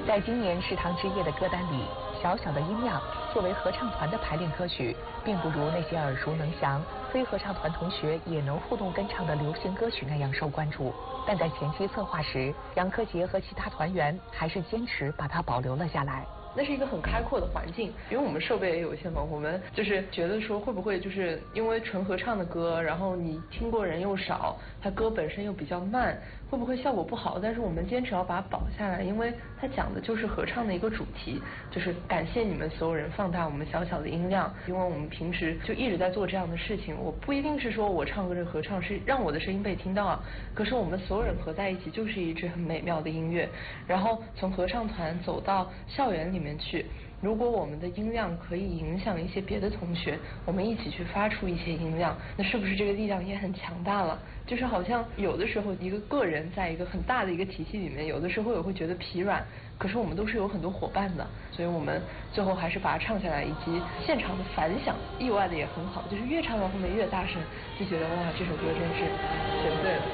在今年食堂之夜的歌单里，小小的音量作为合唱团的排练歌曲，并不如那些耳熟能详、非合唱团同学也能互动跟唱的流行歌曲那样受关注。但在前期策划时，杨柯洁和其他团员还是坚持把它保留了下来。 那是一个很开阔的环境，因为我们设备也有限嘛，我们就是觉得说会不会就是因为纯合唱的歌，然后你听过人又少，它歌本身又比较慢，会不会效果不好？但是我们坚持要把它保下来，因为它讲的就是合唱的一个主题，就是感谢你们所有人放大我们小小的音量，因为我们平时就一直在做这样的事情，我不一定是说我唱歌这合唱是让我的声音被听到啊，可是我们所有人合在一起就是一支很美妙的音乐，然后从合唱团走到校园里面去，如果我们的音量可以影响一些别的同学，我们一起去发出一些音量，那是不是这个力量也很强大了？就是好像有的时候一个人在一个很大的一个体系里面，有的时候也会觉得疲软，可是我们都是有很多伙伴的，所以我们最后还是把它唱下来，以及现场的反响意外的也很好，就是越唱到后面越大声，就觉得哇，这首歌真是选对了。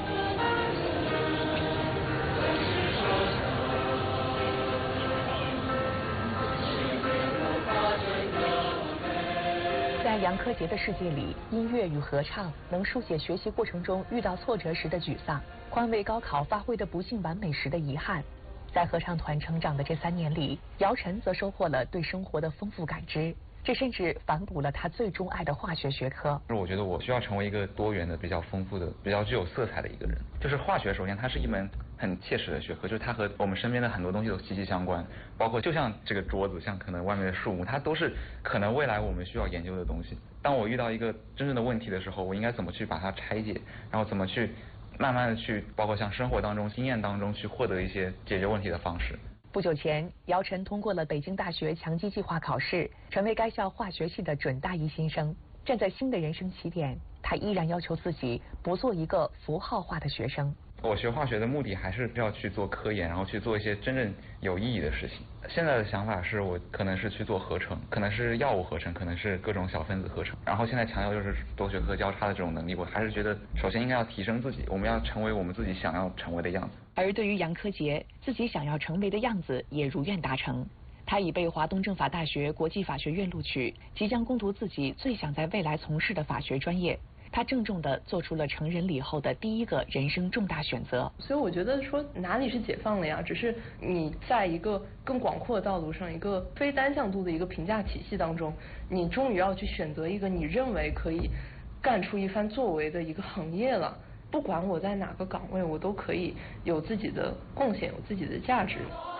在杨柯洁的世界里，音乐与合唱能书写学习过程中遇到挫折时的沮丧，宽慰高考发挥的不尽完美时的遗憾。在合唱团成长的这3年里，姚晨则收获了对生活的丰富感知，这甚至反哺了他最钟爱的化学学科。 我觉得我需要成为一个多元的、比较丰富的、比较具有色彩的一个人。就是化学，首先它是一门很切实的学科，就是它和我们身边的很多东西都息息相关，包括就像这个桌子，像可能外面的树木，它都是可能未来我们需要研究的东西。当我遇到一个真正的问题的时候，我应该怎么去把它拆解，然后怎么去慢慢的去，包括像生活当中、经验当中去获得一些解决问题的方式。 不久前，姚晨通过了北京大学强基计划考试，成为该校化学系的准大一新生。站在新的人生起点，他依然要求自己不做一个符号化的学生。 我学化学的目的还是要去做科研，然后去做一些真正有意义的事情。现在的想法是我可能是去做合成，可能是药物合成，可能是各种小分子合成。然后现在强调就是多学科交叉的这种能力，我还是觉得首先应该要提升自己，我们要成为我们自己想要成为的样子。 而对于杨柯洁，自己想要成为的样子也如愿达成。他已被华东政法大学国际法学院录取，即将攻读自己最想在未来从事的法学专业。他郑重地做出了成人礼后的第一个人生重大选择。 所以我觉得说哪里是解放了呀？只是你在一个更广阔的道路上，一个非单向度的一个评价体系当中，你终于要去选择一个你认为可以干出一番作为的一个行业了。不管我在哪个岗位，我都可以有自己的贡献，有自己的价值。